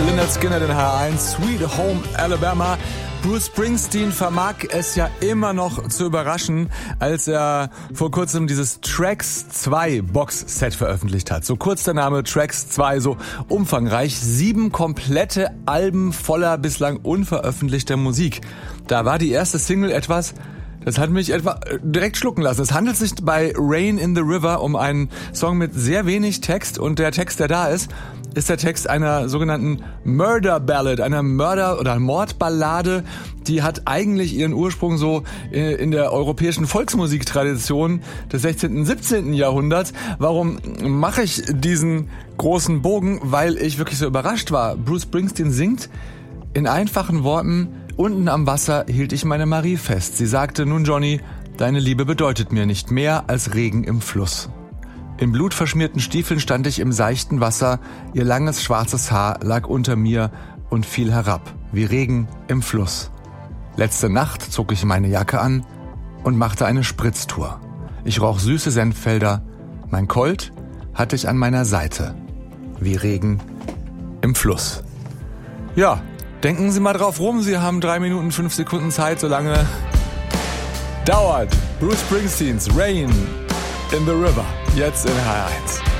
Lynyrd Skynyrd in H1, Sweet Home Alabama. Bruce Springsteen vermag es ja immer noch zu überraschen, als er vor kurzem dieses Tracks 2 Box-Set veröffentlicht hat. So kurz der Name, Tracks 2, so umfangreich. 7 komplette Alben voller bislang unveröffentlichter Musik. Da war die erste Single etwas, das hat mich direkt schlucken lassen. Es handelt sich bei Rain in the River um einen Song mit sehr wenig Text, und der Text, der da ist der Text einer sogenannten Murder Ballad, einer oder Mordballade. Die hat eigentlich ihren Ursprung so in der europäischen Volksmusiktradition des 16. und 17. Jahrhunderts. Warum mache ich diesen großen Bogen? Weil ich wirklich so überrascht war. Bruce Springsteen singt in einfachen Worten: Unten am Wasser hielt ich meine Marie fest. Sie sagte: Nun Johnny, deine Liebe bedeutet mir nicht mehr als Regen im Fluss. In blutverschmierten Stiefeln stand ich im seichten Wasser, ihr langes schwarzes Haar lag unter mir und fiel herab, wie Regen im Fluss. Letzte Nacht zog ich meine Jacke an und machte eine Spritztour. Ich roch süße Senffelder, mein Colt hatte ich an meiner Seite, wie Regen im Fluss. Ja, denken Sie mal drauf rum, Sie haben 3 Minuten 5 Sekunden Zeit, solange dauert Bruce Springsteens Rain in the River, jetzt in H1.